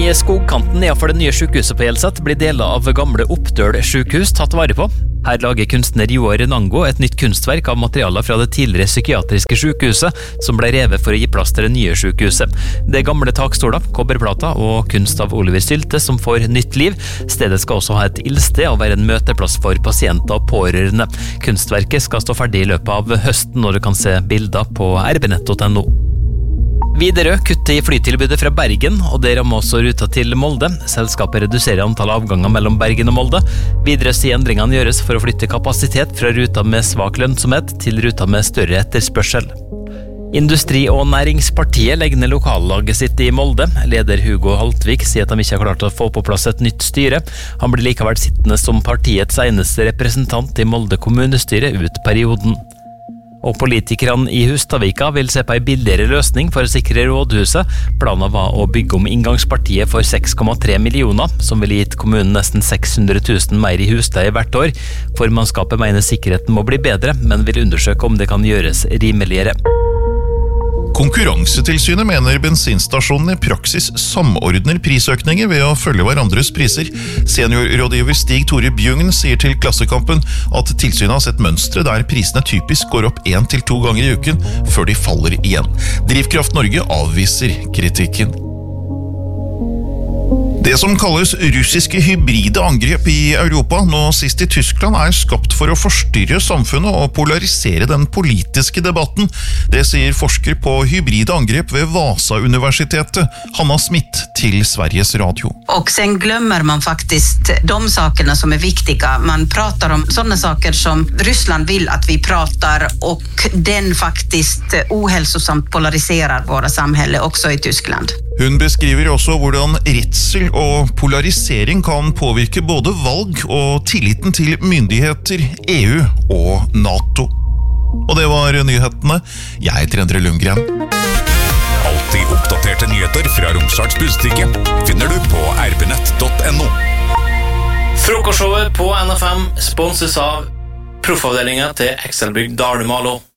I skogkanten nedenfor det nye sykehuset på Hjelset blir deler av gamle Oppdøl sykehus tatt vare på. Her lager kunstner Joar Nango et nytt kunstverk av materialer fra det tidligere psykiatriske sykehuset, som ble revet for å gi plass til det nye sykehuset. Det gamle takstoler, kobberplater og kunst av Oliver Sylte som får nytt liv. Stedet skal også ha et ildsted og være en møteplass for pasienter og pårørende. Kunstverket skal stå ferdig I løpet av høsten, og du kan se bilder på rbnett.no. Widerøe kutter I flytilbudet fra Bergen, og det rammer også ruta til Molde. Selskapet reduserer antall avganger mellom Bergen og Molde. Widerøe sier endringene gjøres for å flytte kapasitet fra ruta med svak lønnsomhet til ruta med større etterspørsel. Industri- og Næringspartiet legger ned lokallaget sitt I Molde. Leder Hugo Haltvik sier at de ikke har klart å få på plass et nytt styre. Han blir likevel sittende som partiets eneste representant I Molde kommunestyre ut perioden. Og politikerne I Hustadvika vil se på en billigere løsning for å sikre rådhuset. Planen var å bygge om inngangspartiet for 6,3 millioner, som ville gitt kommunen nesten 600 000 mer I husleie hvert år. Formannskapet mener sikkerheten må bli bedre, men vil undersøke om det kan gjøres rimeligere. Konkurransetilsynet mener bensinstasjonene I praksis samordner prisøkninger ved å følge hverandres priser. Seniorrådgiver Stig Tore Bjugn sier til Klassekampen at tilsynet har sett mønstre der prisene typisk går opp 1 til 2 ganger I uken før de faller igjen. Drivkraft Norge avviser kritikken. Det som kalles russiske hybride angrep I Europa, nå sist I Tyskland, skapt for å forstyrre samfunnet og polarisere den politiske debatten. Det sier forsker på hybride angrep ved Vasa-universitetet, Hanna Smith, til Sveriges Radio. Och sen glömmer man faktiskt de sakerna som viktiga. Man pratar om sådana saker som Ryssland vill att vi pratar, och den faktiskt ohälsosamt polariserar våra samhälle också I Tyskland. Hun beskriver også hvordan redsel og polarisering kan påvirke både valg og tilliten til myndigheter, EU og NATO. Og det var nyhetene. Jeg heter Endre Lundgren. Alltid oppdaterte nyheter fra Romsdals Budstikke finner du på rbnett.no. Frokostshowet på NFM sponses av proffavdelingen til Excelbygg Dalumalo.